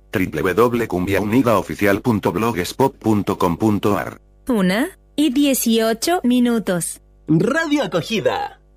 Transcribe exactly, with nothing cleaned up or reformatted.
doble u doble u doble u punto cumbia unida oficial punto blogspot punto com punto ar. Una y dieciocho minutos. Radio Acogida.